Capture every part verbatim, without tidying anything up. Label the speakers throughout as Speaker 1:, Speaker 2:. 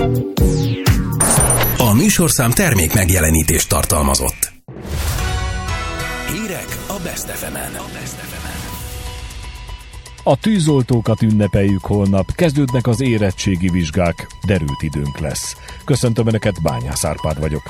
Speaker 1: A műsorszám termék megjelenítést tartalmazott. Hírek a Best ef emen.
Speaker 2: A tűzoltókat ünnepeljük holnap, kezdődnek az érettségi vizsgák, derült időnk lesz. Köszöntöm Önöket, Bányász Árpád vagyok.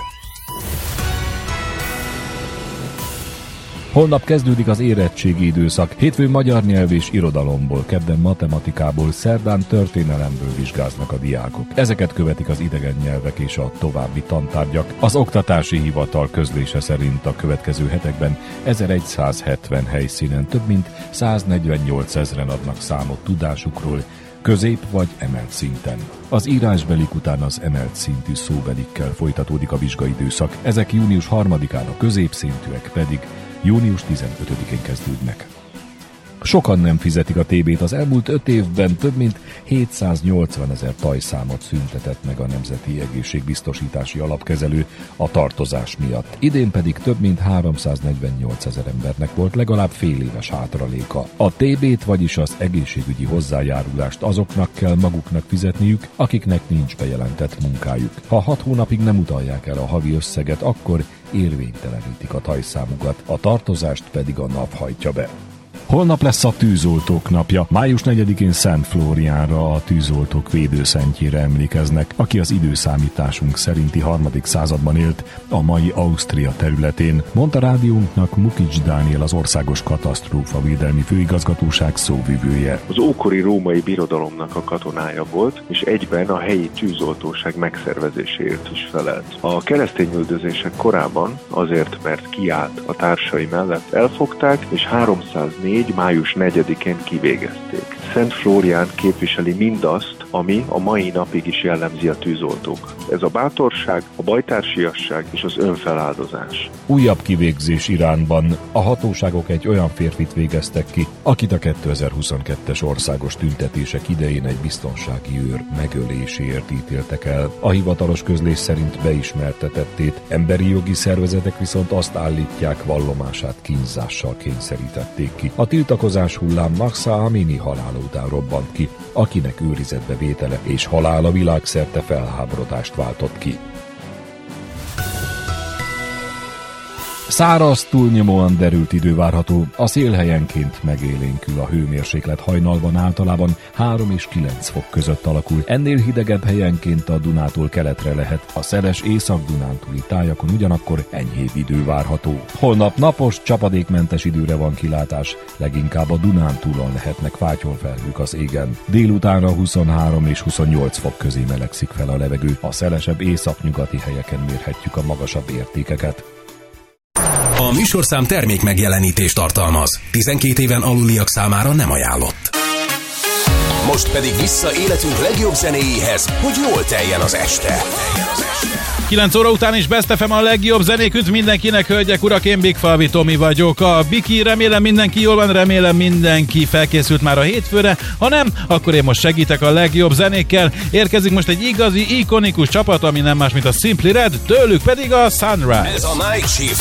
Speaker 2: Holnap kezdődik az érettségi időszak. Hétfőn magyar nyelv és irodalomból, kedden matematikából, szerdán történelemből vizsgáznak a diákok. Ezeket követik az idegen nyelvek és a további tantárgyak. Az Oktatási Hivatal közlése szerint a következő hetekben ezerszázhetven helyszínen több mint száznegyvennyolcezren adnak számot tudásukról, közép vagy emelt szinten. Az írásbelik után az emelt szintű szóbelikkel folytatódik a vizsgaidőszak. Ezek június harmadikán, a középszintűek pedig június tizenötödikén kezdődnek. Sokan nem fizetik a té bét. Az elmúlt öt évben több mint hétszáznyolcvanezer tajszámot szüntetett meg a Nemzeti Egészségbiztosítási Alapkezelő a tartozás miatt. Idén pedig több mint háromszáznegyvennyolcezer embernek volt legalább fél éves hátraléka. A té bét, vagyis az egészségügyi hozzájárulást azoknak kell maguknak fizetniük, akiknek nincs bejelentett munkájuk. Ha hat hónapig nem utalják el a havi összeget, akkor érvénytelenítik a tajszámukat, a tartozást pedig a nap hajtja be. Holnap lesz a tűzoltók napja. május negyedikén Szent Flóriánra, a tűzoltók védőszentjére emlékeznek, aki az időszámításunk szerinti harmadik században élt a mai Ausztria területén, mondta rádiónknak Mukics Dániel, az Országos Katasztrófavédelmi Főigazgatóság szóvivője.
Speaker 3: Az ókori római birodalomnak a katonája volt, és egyben a helyi tűzoltóság megszervezéséért is felelt. A keresztényüldözések korában azért, mert kiállt a társai mellett, elfogták, és háromszáznégy május negyedikén kivégezték. Szent Flórián képviseli mindazt, ami a mai napig is jellemzi a tűzoltók. Ez a bátorság, a bajtársiasság és az önfeláldozás.
Speaker 2: Újabb kivégzés Iránban. A hatóságok egy olyan férfit végeztek ki, akit a kétezer-huszonkettes országos tüntetések idején egy biztonsági őr megöléséért ítéltek el. A hivatalos közlés szerint beismertetettét, emberi jogi szervezetek viszont azt állítják, vallomását kínzással kényszerítették ki. A tiltakozás hullám Mahsa Amini halála után robbant ki, akinek őrizetbe vétele és halála világszerte felháborodást váltott ki. Száraz, túlnyomóan derült idő várható, a szél helyenként megélénkül, a hőmérséklet hajnalban általában három és kilenc fok között alakul. Ennél hidegebb helyenként a Dunától keletre lehet, a szeles észak-dunántúli tájakon ugyanakkor enyhébb idő várható. Holnap napos, csapadékmentes időre van kilátás, leginkább a Dunántúlon lehetnek fátyolfelhők az égen. Délutánra huszonhárom és huszonnyolc fok közé melegszik fel a levegő, a szelesebb északnyugati helyeken mérhetjük a magasabb értékeket.
Speaker 1: A műsorszám termék megjelenítést tartalmaz. tizenkét éven aluliak számára nem ajánlott. Most pedig vissza életünk legjobb zenéjéhez, hogy jól teljen az este.
Speaker 4: kilenc óra után is Best ef em a legjobb zenék üt mindenkinek, hölgyek, urak, én Big Falvi Tomi vagyok. A Biki, remélem mindenki jól van, remélem mindenki felkészült már a hétfőre. Ha nem, akkor én most segítek a legjobb zenékkel. Érkezik most egy igazi, ikonikus csapat, ami nem más, mint a Simply Red, tőlük pedig a Sunrise.
Speaker 1: Ez a Night Shift.